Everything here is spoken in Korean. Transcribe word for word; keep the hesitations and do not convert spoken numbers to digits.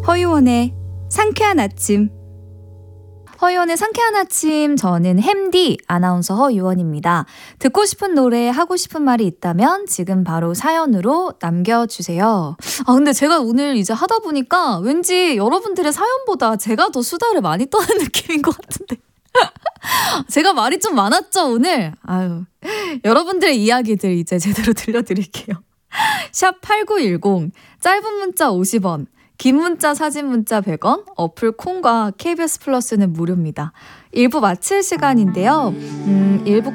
허유원의 상쾌한 아침. 허유원의 상쾌한 아침, 저는 햄디 아나운서 허유원입니다. 듣고 싶은 노래, 하고 싶은 말이 있다면 지금 바로 사연으로 남겨주세요. 아 근데 제가 오늘 이제 하다 보니까 왠지 여러분들의 사연보다 제가 더 수다를 많이 떠는 느낌인 것 같은데 제가 말이 좀 많았죠 오늘? 아유, 여러분들의 이야기들 이제 제대로 들려드릴게요. 샵 팔구일공, 짧은 문자 오십 원, 긴 문자 사진 문자 백 원, 어플 콩과 케이비에스 플러스는 무료입니다. 일 부 마칠 시간인데요. 음, 일 부